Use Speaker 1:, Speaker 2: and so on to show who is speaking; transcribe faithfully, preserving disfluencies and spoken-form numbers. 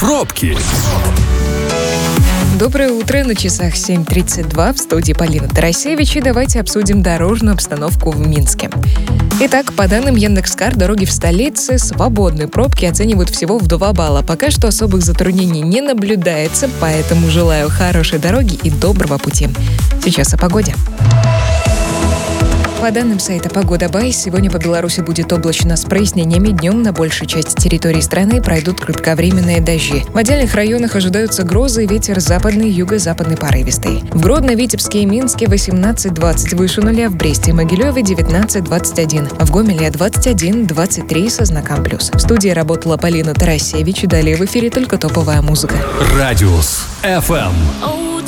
Speaker 1: Пробки.
Speaker 2: Доброе утро, на часах семь тридцать два, в студии Полина Тарасевич, и давайте обсудим дорожную обстановку в Минске. Итак, по данным Яндекс.Кар, дороги в столице свободные, пробки оценивают всего в два балла. Пока что особых затруднений не наблюдается, поэтому желаю хорошей дороги и доброго пути. Сейчас о погоде. По данным сайта «Погода Бай», сегодня по Беларуси будет облачно с прояснениями. Днем на большей части территории страны пройдут кратковременные дожди. В отдельных районах ожидаются грозы, ветер западный, юго-западный порывистый. В Гродно, Витебске и Минске восемнадцать двадцать выше нуля, в Бресте и Могилеве девятнадцать двадцать один, в Гомеле двадцать один двадцать три со знаком плюс. В студии работала Полина Тарасевич, и далее в эфире только топовая музыка.
Speaker 1: Радиус эф эм.